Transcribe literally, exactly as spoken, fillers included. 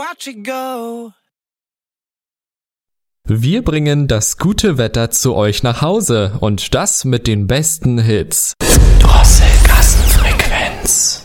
Watch it go. Wir bringen das gute Wetter zu euch nach Hause und das mit den besten Hits. Drosselkassenfrequenz.